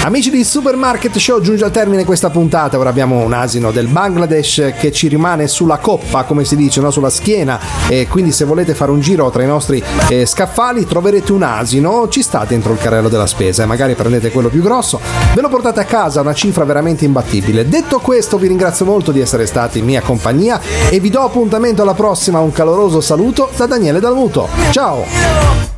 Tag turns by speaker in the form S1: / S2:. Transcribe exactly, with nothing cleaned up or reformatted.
S1: Amici di Supermarket Show, giunge al termine questa puntata. Ora abbiamo un asino del Bangladesh che ci rimane sulla coppa, come si dice, no? Sulla schiena, e quindi se volete fare un giro tra i nostri eh, scaffali troverete un asino, ci sta dentro il carrello della spesa e magari prendete quello più grosso, ve lo portate a casa, una cifra veramente imbattibile. Detto questo, vi ringrazio molto di essere stati in mia compagnia e vi do appuntamento alla prossima. Un caloroso saluto da Daniele Dalmuto. Ciao!